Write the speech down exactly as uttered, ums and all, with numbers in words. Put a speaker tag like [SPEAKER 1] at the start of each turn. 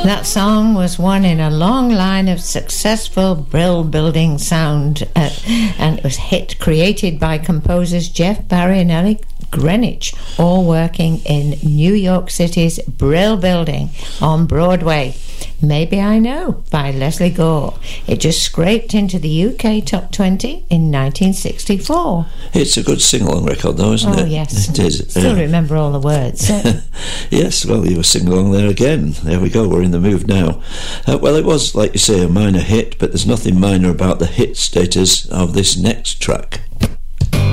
[SPEAKER 1] That song was one in a long line of successful brill-building sound, uh, and it was hit created by composers Jeff Barry and Ellie Greenwich, all working in New York City's Brill Building on Broadway. Maybe I Know by Leslie Gore. It just scraped into the U K top twenty in nineteen sixty-four.
[SPEAKER 2] It's a good sing-along record though, isn't
[SPEAKER 1] oh,
[SPEAKER 2] it?
[SPEAKER 1] Oh yes.
[SPEAKER 2] It is.
[SPEAKER 1] Still
[SPEAKER 2] uh,
[SPEAKER 1] remember all the words.
[SPEAKER 2] Yes, well, you were singing along there again. There we go, we're in the mood now. Uh, well, it was, like you say, a minor hit, but there's nothing minor about the hit status of this next track.